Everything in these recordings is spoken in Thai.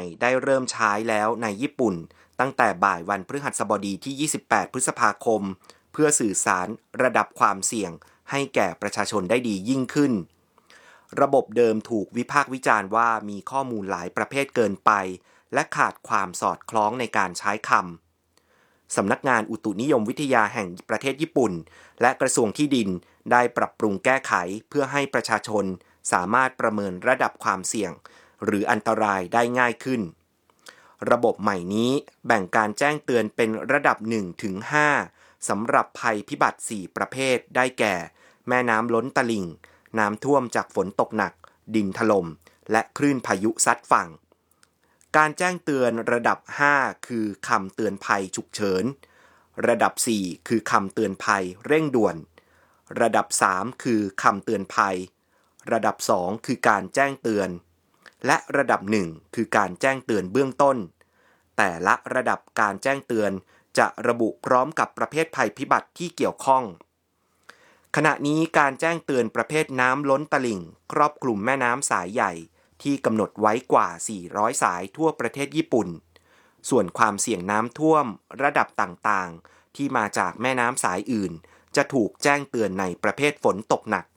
ได้เริ่มใช้แล้วในญี่ปุ่นตั้งแต่บ่ายวันพฤหัสบดีที่28พฤษภาคมเพื่อสื่อสารระดับความเสี่ยงให้แก่ประชาชนได้ดียิ่งขึ้นระบบเดิมถูกวิพากษ์วิจารณ์ว่ามีข้อมูลหลายประเภทเกินไปและขาดความสอดคล้องในการใช้คำสำนักงานอุตุนิยมวิทยาแห่งประเทศญี่ปุ่นและกระทรวงที่ดินได้ปรับปรุงแก้ไขเพื่อให้ประชาชนสามารถประเมินระดับความเสี่ยงหรืออันตรายได้ง่ายขึ้นระบบใหม่นี้แบ่งการแจ้งเตือนเป็นระดับ1ถึง5สำหรับภัยพิบัติ4ประเภทได้แก่แม่น้ำล้นตลิ่งน้ำท่วมจากฝนตกหนักดินถล่มและคลื่นพายุซัดฝั่งการแจ้งเตือนระดับ5คือคำเตือนภัยฉุกเฉินระดับ4คือคำเตือนภัยเร่งด่วนระดับ3คือคำเตือนภัยระดับ2คือการแจ้งเตือนและระดับ1คือการแจ้งเตือนเบื้องต้นแต่ละระดับการแจ้งเตือนจะระบุพร้อมกับประเภทภัยพิบัติที่เกี่ยวข้องขณะนี้การแจ้งเตือนประเภทน้ำล้นตลิ่งครอบคลุมแม่น้ำสายใหญ่ที่กำหนดไว้กว่า400สายทั่วประเทศญี่ปุ่นส่วนความเสี่ยงน้ำท่วมระดับต่างๆที่มาจากแม่น้ำสายอื่นจะถูกแจ้งเตือนในประเภทฝนตกหนัก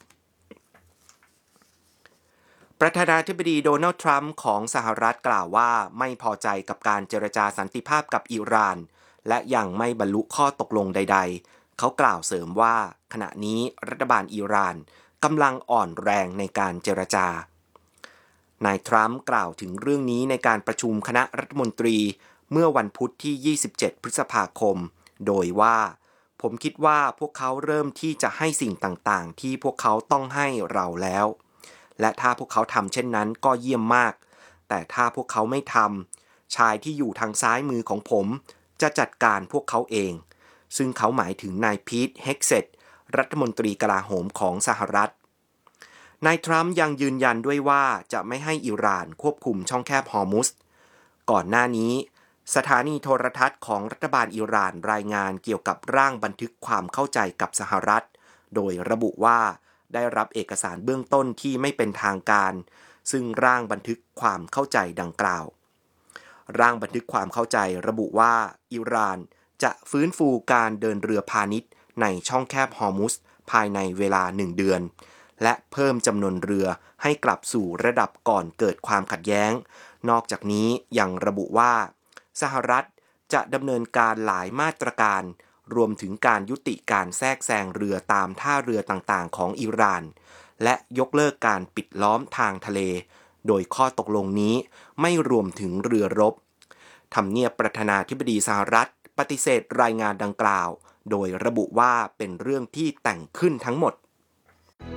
ประธานาธิบดีโดนัลด์ทรัมป์ของสหรัฐกล่าวว่าไม่พอใจกับการเจรจาสันติภาพกับอิหร่านและยังไม่บรรลุข้อตกลงใดๆเขากล่าวเสริมว่าขณะนี้รัฐบาลอิหร่านกำลังอ่อนแรงในการเจรจานายทรัมป์กล่าวถึงเรื่องนี้ในการประชุมคณะรัฐมนตรีเมื่อวันพุธที่27พฤษภาคมโดยว่าผมคิดว่าพวกเขาเริ่มที่จะให้สิ่งต่างๆที่พวกเขาต้องให้เราแล้วและถ้าพวกเขาทำเช่นนั้นก็เยี่ยมมากแต่ถ้าพวกเขาไม่ทำชายที่อยู่ทางซ้ายมือของผมจะจัดการพวกเขาเองซึ่งเขาหมายถึงนายพีทเฮกเซตรัฐมนตรีกลาโหมของสหรัฐนายทรัมป์ยังยืนยันด้วยว่าจะไม่ให้อิหร่านควบคุมช่องแคบฮอร์มุซก่อนหน้านี้สถานีโทรทัศน์ของรัฐบาลอิหร่านรายงานเกี่ยวกับร่างบันทึกความเข้าใจกับสหรัฐโดยระบุว่าได้รับเอกสารเบื้องต้นที่ไม่เป็นทางการซึ่งร่างบันทึกความเข้าใจดังกล่าวร่างบันทึกความเข้าใจระบุว่าอิหร่านจะฟื้นฟูการเดินเรือพาณิชย์ในช่องแคบฮอร์มุซภายในเวลา1เดือนและเพิ่มจำนวนเรือให้กลับสู่ระดับก่อนเกิดความขัดแย้งนอกจากนี้ยังระบุว่าสหรัฐจะดำเนินการหลายมาตรการรวมถึงการยุติการแทรกแซงเรือตามท่าเรือต่างๆของอิหร่านและยกเลิกการปิดล้อมทางทะเลโดยข้อตกลงนี้ไม่รวมถึงเรือรบทำเนียบประธานาธิบดีสหรัฐปฏิเสธรายงานดังกล่าวโดยระบุว่าเป็นเรื่องที่แต่งขึ้นทั้งหมด